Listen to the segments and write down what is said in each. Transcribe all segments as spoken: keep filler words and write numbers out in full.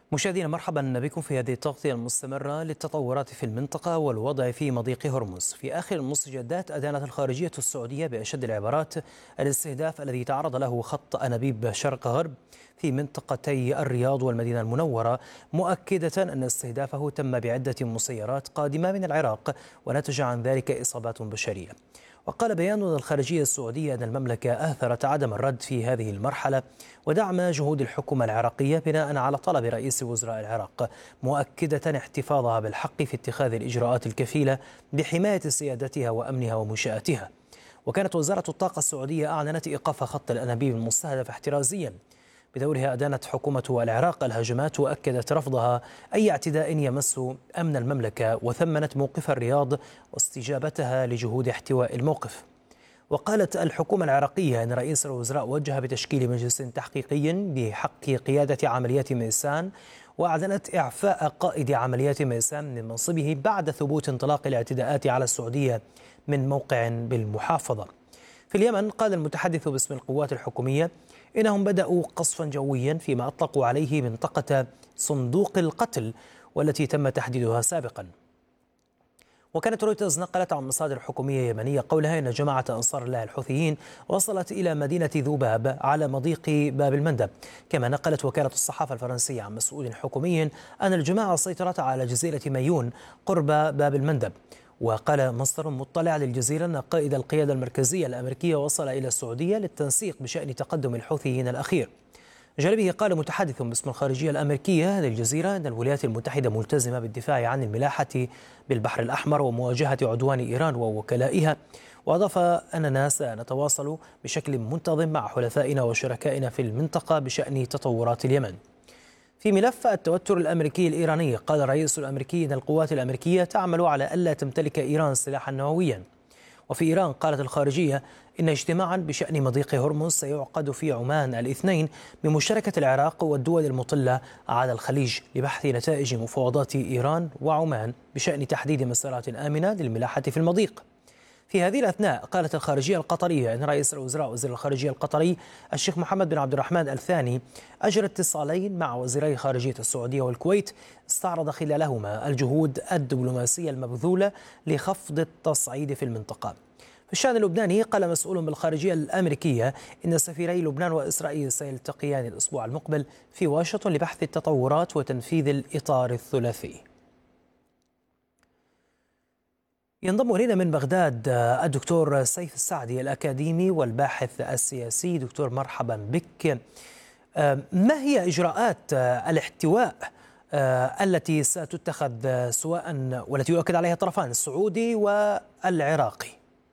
مشاهدينا مرحبا بكم في هذه التغطية المستمرة للتطورات في المنطقة والوضع في مضيق هرمز. في آخر المستجدات أدانت الخارجية السعودية بأشد العبارات الاستهداف الذي تعرض له خط أنابيب شرق غرب في منطقتي الرياض والمدينة المنورة، مؤكدة أن استهدافه تم بعدة مسيرات قادمة من العراق ونتج عن ذلك إصابات بشرية. وقال بيان الخارجية السعودية أن المملكة آثرت عدم الرد في هذه المرحلة ودعم جهود الحكومة العراقية بناء على طلب رئيس وزراء العراق، مؤكدة احتفاظها بالحق في اتخاذ الإجراءات الكفيلة بحماية سيادتها وأمنها ومنشآتها. وكانت وزارة الطاقة السعودية أعلنت إيقاف خط الأنابيب المستهدف احترازيا. بدورها أدانت حكومة العراق الهجمات وأكدت رفضها أي اعتداء يمس أمن المملكة، وثمنت موقف الرياض واستجابتها لجهود احتواء الموقف. وقالت الحكومة العراقية أن رئيس الوزراء وجه بتشكيل مجلس تحقيقي بحق قيادة عمليات ميسان، وأعلنت إعفاء قائد عمليات ميسان من منصبه بعد ثبوت انطلاق الاعتداءات على السعودية من موقع بالمحافظة. في اليمن قال المتحدث باسم القوات الحكومية إنهم بدأوا قصفا جويا فيما أطلقوا عليه منطقة صندوق القتل والتي تم تحديدها سابقا. وكانت رويترز نقلت عن مصادر حكومية يمنية قولها إن جماعة أنصار الله الحوثيين وصلت إلى مدينة ذوباب على مضيق باب المندب. كما نقلت وكالة الصحافة الفرنسية عن مسؤول حكومي أن الجماعة سيطرت على جزيرة ميون قرب باب المندب. وقال مصدر مطلع للجزيرة أن قائد القيادة المركزية الأمريكية وصل إلى السعودية للتنسيق بشأن تقدم الحوثيين الأخير. جانبه قال متحدث باسم الخارجية الأمريكية للجزيرة أن الولايات المتحدة ملتزمة بالدفاع عن الملاحة بالبحر الأحمر ومواجهة عدوان إيران ووكلائها. وأضاف أننا سنتواصل بشكل منتظم مع حلفائنا وشركائنا في المنطقة بشأن تطورات اليمن. في ملف التوتر الأمريكي الإيراني قال الرئيس الأمريكي أن القوات الأمريكية تعمل على ألا تمتلك إيران سلاحا نوويا. وفي إيران قالت الخارجية إن اجتماعا بشأن مضيق هرمز سيعقد في عمان الاثنين بمشاركة العراق والدول المطلة على الخليج لبحث نتائج مفاوضات إيران وعمان بشأن تحديد مسارات آمنة للملاحة في المضيق. في هذه الأثناء قالت الخارجية القطرية أن رئيس الوزراء وزير الخارجية القطري الشيخ محمد بن عبد الرحمن الثاني أجرى اتصالين مع وزيري خارجية السعودية والكويت استعرض خلالهما الجهود الدبلوماسية المبذولة لخفض التصعيد في المنطقة. في الشأن اللبناني قال مسؤول بالخارجية الأمريكية إن سفيري لبنان وإسرائيل سيلتقيان الأسبوع المقبل في واشنطن لبحث التطورات وتنفيذ الإطار الثلاثي. ينضم إلينا من بغداد الدكتور سيف السعدي الأكاديمي والباحث السياسي. دكتور مرحبا بك. ما هي إجراءات الاحتواء التي ستتخذ سواء والتي يؤكد عليها الطرفان السعودي والعراقي؟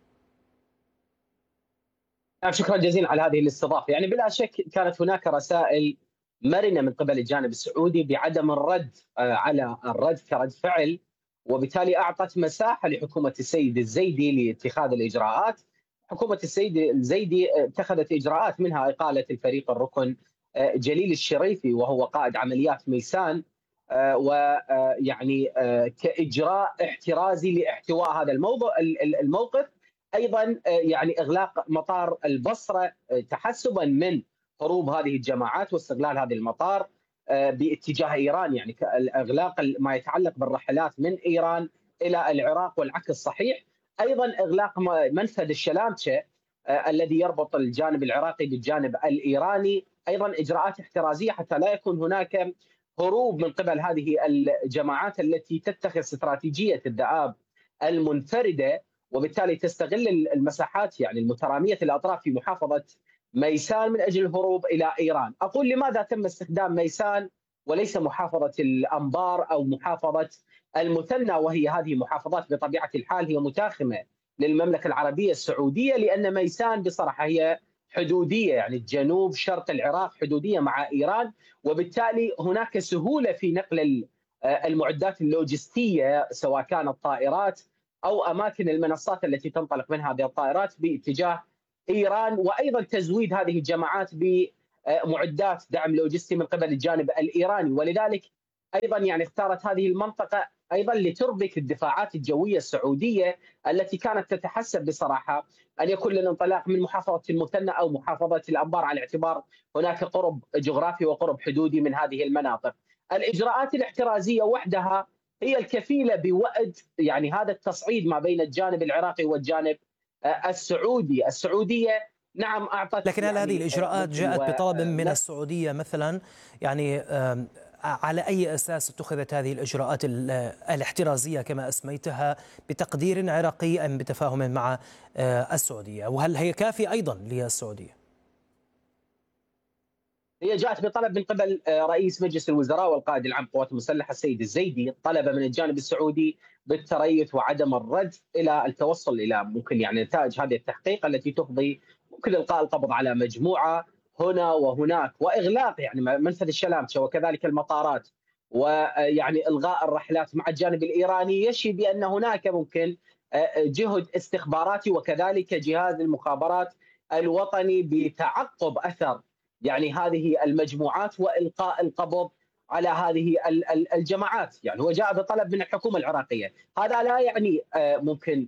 شكرا جزيلا على هذه الاستضافة. يعني بلا شك كانت هناك رسائل مرنة من قبل الجانب السعودي بعدم الرد على الرد كرد فعل، وبالتالي أعطت مساحة لحكومة السيد الزيدي لاتخاذ الإجراءات. حكومة السيد الزيدي اتخذت إجراءات منها إقالة الفريق الركن جليل الشريفي وهو قائد عمليات ميسان، ويعني كإجراء احترازي لاحتواء هذا الموضوع الموقف. أيضا يعني إغلاق مطار البصرة تحسبا من هروب هذه الجماعات واستغلال هذه المطار باتجاه إيران، يعني إغلاق ما يتعلق بالرحلات من إيران إلى العراق والعكس صحيح. أيضا إغلاق منفذ الشلامشة الذي يربط الجانب العراقي بالجانب الإيراني. أيضا إجراءات احترازية حتى لا يكون هناك هروب من قبل هذه الجماعات التي تتخذ استراتيجية الذئاب المنفردة، وبالتالي تستغل المساحات يعني المترامية الأطراف في محافظة ميسان من أجل الهروب إلى إيران. أقول لماذا تم استخدام ميسان وليس محافظة الأنبار أو محافظة المثنى، وهي هذه محافظات بطبيعة الحال هي متاخمة للمملكة العربية السعودية، لأن ميسان بصراحة هي حدودية، يعني جنوب شرق العراق حدودية مع إيران، وبالتالي هناك سهولة في نقل المعدات اللوجستية سواء كانت طائرات أو أماكن المنصات التي تنطلق منها هذه الطائرات باتجاه إيران، وأيضا تزويد هذه الجماعات بمعدات دعم لوجستي من قبل الجانب الإيراني. ولذلك أيضا يعني اختارت هذه المنطقة أيضا لتربك الدفاعات الجوية السعودية التي كانت تتحسب بصراحة أن يكون الانطلاق من محافظة المثنى أو محافظة الأنبار على اعتبار هناك قرب جغرافي وقرب حدودي من هذه المناطق. الإجراءات الاحترازية وحدها هي الكفيلة بوأد يعني هذا التصعيد ما بين الجانب العراقي والجانب السعودي. السعودية نعم أعطت، لكن هل يعني هذه الإجراءات جاءت بطلب من السعودية مثلا؟ يعني على أي أساس اتخذت هذه الإجراءات الاحترازية كما أسميتها، بتقدير عراقي أم بتفاهم مع السعودية؟ وهل هي كافية أيضا للسعودية؟ هي جاءت بطلب من قبل رئيس مجلس الوزراء والقائد العام للقوات المسلحة السيد الزيدي، طلب من الجانب السعودي بالتريث وعدم الرد إلى التوصل إلى ممكن يعني نتائج هذه التحقيق التي تفضي ممكن إلقاء القبض على مجموعة هنا وهناك، وإغلاق يعني منفذ الشلامشة وكذلك المطارات، ويعني إلغاء الرحلات مع الجانب الإيراني، يشي بأن هناك ممكن جهد استخباراتي وكذلك جهاز المخابرات الوطني بتعقب أثر يعني هذه المجموعات وإلقاء القبض على هذه الجماعات. يعني هو جاء بطلب من الحكومة العراقية، هذا لا يعني ممكن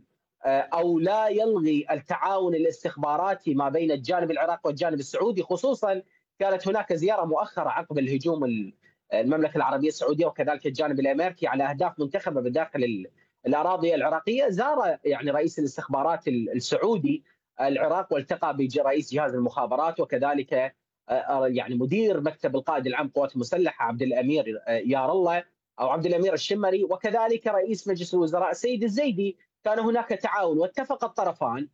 أو لا يلغي التعاون الاستخباراتي ما بين الجانب العراقي والجانب السعودي، خصوصا كانت هناك زيارة مؤخرة عقب الهجوم المملكة العربية السعودية وكذلك الجانب الأمريكي على أهداف منتخبة بداخل الأراضي العراقية. زار يعني رئيس الاستخبارات السعودي العراق والتقى برئيس جهاز المخابرات وكذلك يعني مدير مكتب القائد العام للقوات المسلحة عبد الأمير يار الله أو عبد الأمير الشمري وكذلك رئيس مجلس الوزراء السيد الزيدي. كان هناك تعاون واتفق الطرفان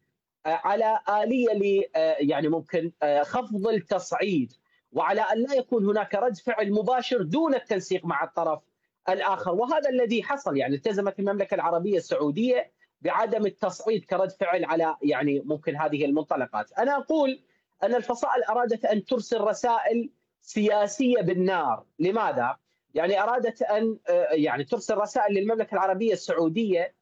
على آلية ل يعني ممكن خفض التصعيد وعلى أن لا يكون هناك رد فعل مباشر دون التنسيق مع الطرف الآخر، وهذا الذي حصل. يعني التزمت المملكة العربية السعودية بعدم التصعيد كرد فعل على يعني ممكن هذه المنطلقات. أنا أقول أن الفصائل أرادت أن ترسل رسائل سياسية بالنار. لماذا؟ يعني أرادت أن يعني ترسل رسائل للمملكة العربية السعودية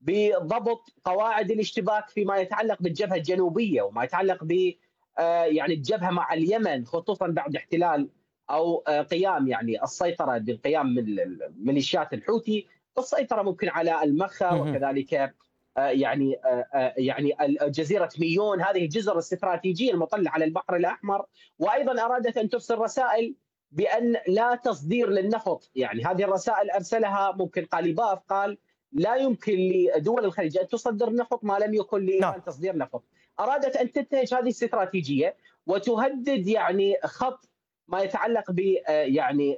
بضبط قواعد الاشتباك فيما يتعلق بالجبهة الجنوبية وما يتعلق ب يعني الجبهة مع اليمن، خصوصا بعد احتلال أو قيام يعني السيطرة بقيام من ميليشيات الحوثي والسيطرة ممكن على المخا وكذلك يعني يعني جزيرة ميون، هذه الجزر الاستراتيجية المطلة على البحر الأحمر. وأيضا أرادت أن ترسل رسائل بأن لا تصدير للنفط. يعني هذه الرسائل أرسلها ممكن قاليباف، قال لا يمكن لدول الخليج أن تصدر نفط ما لم يكن لإيران تصدير نفط. أرادت أن تنتهج هذه الاستراتيجية وتهدد يعني خط ما يتعلق ب يعني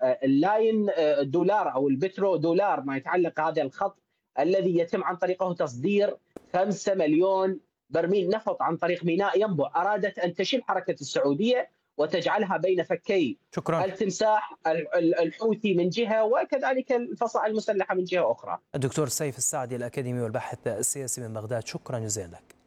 اللاين دولار أو البترو دولار، ما يتعلق هذا الخط الذي يتم عن طريقه تصدير خمسة مليون برميل نفط عن طريق ميناء ينبع. أرادت أن تشيل حركة السعودية وتجعلها بين فكي شكرا. التمساح الحوثي من جهة وكذلك الفصائل المسلحة من جهة أخرى. الدكتور سيف السعدي الأكاديمي والباحث السياسي من بغداد، شكرا جزيلا لك.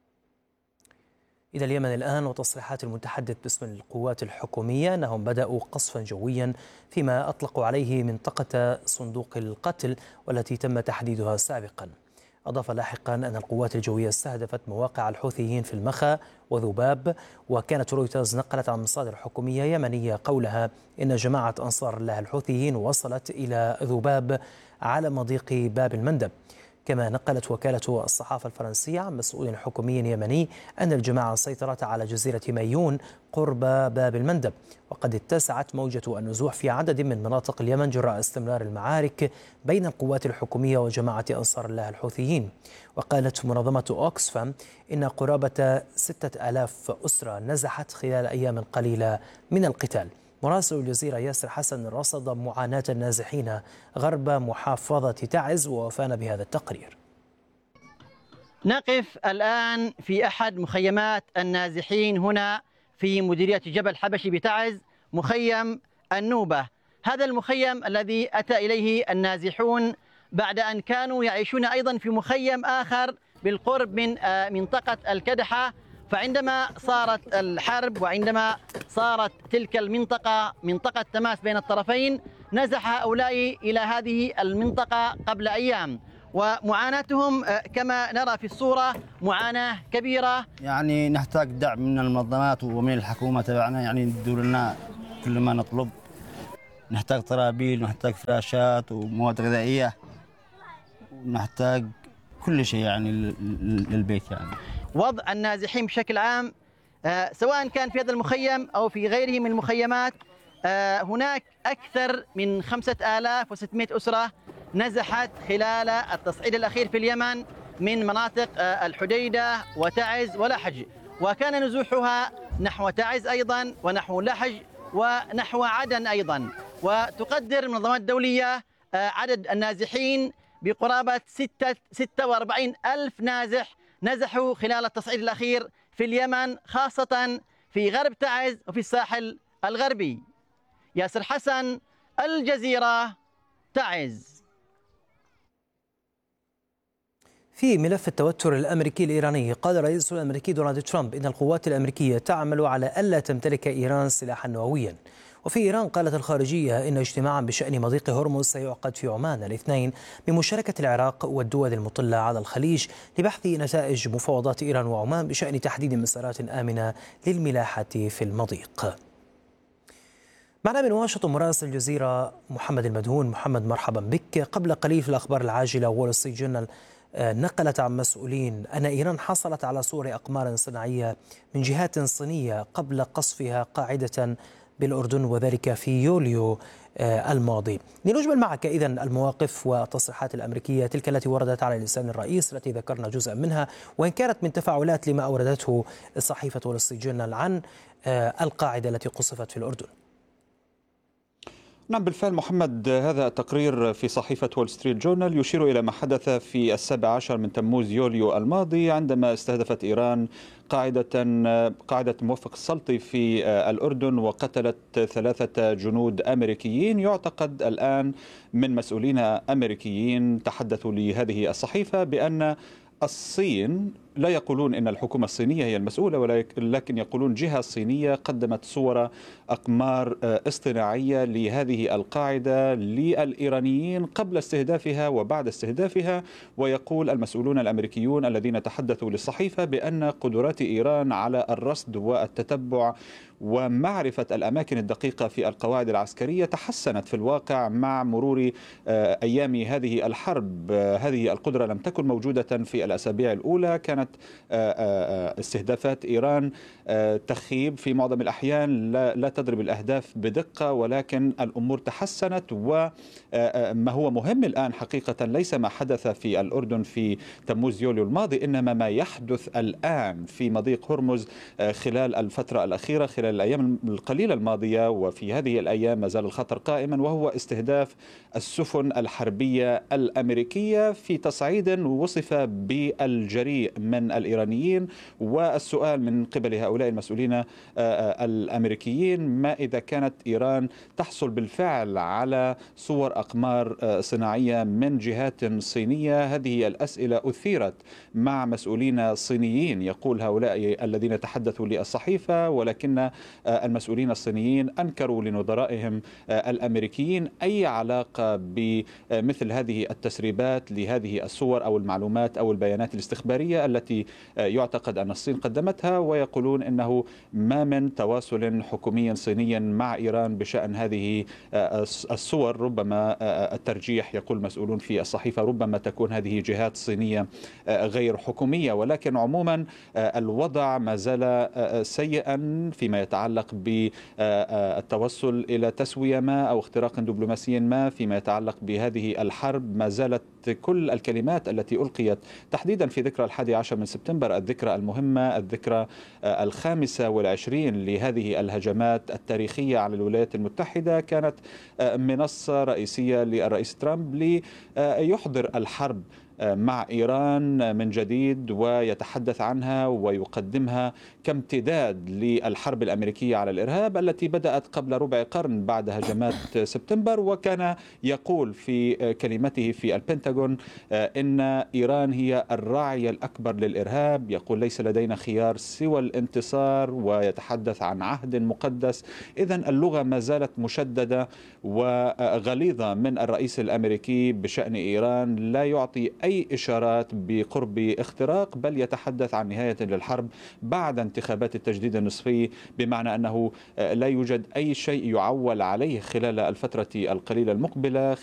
إلى اليمن الآن، وتصريحات المتحدث باسم القوات الحكومية أنهم بدأوا قصفا جويا فيما أطلقوا عليه منطقة صندوق القتل والتي تم تحديدها سابقا. أضاف لاحقا أن القوات الجوية استهدفت مواقع الحوثيين في المخا وذباب. وكانت رويترز نقلت عن مصادر حكومية يمنية قولها إن جماعة أنصار الله الحوثيين وصلت إلى ذباب على مضيق باب المندب. كما نقلت وكالة الصحافة الفرنسية عن مسؤول حكومي يمني أن الجماعة سيطرت على جزيرة ميون قرب باب المندب. وقد اتسعت موجة النزوح في عدد من مناطق اليمن جراء استمرار المعارك بين القوات الحكومية وجماعة أنصار الله الحوثيين. وقالت منظمة أوكسفام إن قرابة ستة آلاف أسرة نزحت خلال أيام قليلة من القتال. مراسل الجزيرة ياسر حسن رصد معاناة النازحين غرب محافظة تعز ووفانا بهذا التقرير. نقف الآن في أحد مخيمات النازحين هنا في مديرية جبل حبشي بتعز، مخيم النوبة. هذا المخيم الذي أتى إليه النازحون بعد أن كانوا يعيشون أيضا في مخيم آخر بالقرب من منطقة الكدحة. فعندما صارت الحرب وعندما صارت تلك المنطقة منطقة تماس بين الطرفين، نزح هؤلاء إلى هذه المنطقة قبل أيام، ومعاناتهم كما نرى في الصورة معاناة كبيرة. يعني نحتاج دعم من المنظمات ومن الحكومة تبعنا، يعني يدوا لنا كل ما نطلب. نحتاج طرابيل ونحتاج فراشات ومواد غذائية ونحتاج كل شيء يعني للبيت. يعني وضع النازحين بشكل عام سواء كان في هذا المخيم أو في غيره من المخيمات هناك أكثر من خمسة آلاف وستمئة أسرة نزحت خلال التصعيد الأخير في اليمن من مناطق الحديدة وتعز ولحج، وكان نزوحها نحو تعز أيضا ونحو لحج ونحو عدن أيضا. وتقدر المنظمات الدولية عدد النازحين بقرابة ستة وأربعين ألف نازح نزحوا خلال التصعيد الأخير في اليمن، خاصة في غرب تعز وفي الساحل الغربي. ياسر حسن، الجزيرة، تعز. في ملف التوتر الأمريكي الإيراني، قال الرئيس الأمريكي دونالد ترامب إن القوات الأمريكية تعمل على ألا تمتلك إيران سلاحا نوويا. وفي إيران قالت الخارجية إن اجتماعا بشأن مضيق هرمز سيعقد في عمان الاثنين بمشاركة العراق والدول المطلة على الخليج لبحث نتائج مفاوضات إيران وعمان بشأن تحديد مسارات آمنة للملاحة في المضيق. معنا من واشنطن مراسل الجزيرة محمد المدهون. محمد، مرحبا بك. قبل قليل في الأخبار العاجلة وول ستريت جورنال نقلت عن مسؤولين أن إيران حصلت على صور أقمار صناعية من جهات صينية قبل قصفها قاعدة بالأردن، وذلك في يوليو الماضي. لنجمل معك إذن المواقف والتصريحات الأمريكية تلك التي وردت على لسان الرئيس التي ذكرنا جزءا منها، وإن كانت من تفاعلات لما أوردته صحيفة وول ستريت جورنال عن القاعدة التي قصفت في الأردن. نعم بالفعل محمد، هذا التقرير في صحيفة وول ستريت جورنال يشير إلى ما حدث في السابع عشر من تموز يوليو الماضي عندما استهدفت إيران قاعدة قاعدة موفق السلطي في الأردن وقتلت ثلاثة جنود أمريكيين. يعتقد الآن من مسؤولين أمريكيين تحدثوا لهذه الصحيفة بأن الصين لا يقولون إن الحكومة الصينية هي المسؤولة، ولكن يقولون جهة صينية قدمت صور أقمار اصطناعية لهذه القاعدة للإيرانيين قبل استهدافها وبعد استهدافها. ويقول المسؤولون الأمريكيون الذين تحدثوا للصحيفة بأن قدرات إيران على الرصد والتتبع ومعرفة الأماكن الدقيقة في القواعد العسكرية تحسنت في الواقع مع مرور أيام هذه الحرب. هذه القدرة لم تكن موجودة في الأسابيع الأولى. كانت استهدافات إيران تخيب في معظم الأحيان، لا, لا تضرب الأهداف بدقة، ولكن الأمور تحسنت. وما هو مهم الآن حقيقة ليس ما حدث في الأردن في تموز يوليو الماضي، إنما ما يحدث الآن في مضيق هرمز خلال الفترة الأخيرة، خلال الأيام القليلة الماضية. وفي هذه الأيام ما زال الخطر قائما، وهو استهداف السفن الحربية الأمريكية في تصعيد وصف بالجريء من الإيرانيين. والسؤال من قبل هؤلاء المسؤولين الأمريكيين: ما إذا كانت إيران تحصل بالفعل على صور أقمار صناعية من جهات صينية؟ هذه الأسئلة أثيرت مع مسؤولين صينيين. يقول هؤلاء الذين تحدثوا للصحيفة، ولكن المسؤولين الصينيين أنكروا لنظرائهم الأمريكيين أي علاقة بمثل هذه التسريبات لهذه الصور أو المعلومات أو البيانات الاستخبارية التي يعتقد أن الصين قدمتها. ويقولون إنه ما من تواصل حكومي صيني مع إيران بشأن هذه الصور. ربما الترجيح، يقول مسؤولون في الصحيفة، ربما تكون هذه جهات صينية غير حكومية. ولكن عموما الوضع ما زال سيئا فيما يتعلق بالتوصل إلى تسوية ما أو اختراق دبلوماسي ما فيما يتعلق بهذه الحرب. ما زالت كل الكلمات التي ألقيت تحديدا في ذكرى الحادي عشر من سبتمبر، الذكرى المهمة، الذكرى الخامسة والعشرين لهذه الهجمات التاريخية على الولايات المتحدة، كانت منصة رئيسية للرئيس ترامب ليحضر الحرب مع إيران من جديد ويتحدث عنها ويقدمها كامتداد للحرب الأمريكية على الإرهاب التي بدأت قبل ربع قرن بعد هجمات سبتمبر. وكان يقول في كلمته في البنتاغون إن إيران هي الراعي الأكبر للإرهاب. يقول ليس لدينا خيار سوى الانتصار، ويتحدث عن عهد مقدس. إذن اللغة ما زالت مشددة وغليظة من الرئيس الأمريكي بشأن إيران، لا يعطي أي إشارات بقرب اختراق، بل يتحدث عن نهاية للحرب بعد انتخابات التجديد النصفي، بمعنى أنه لا يوجد أي شيء يعول عليه خلال الفترة القليلة المقبلة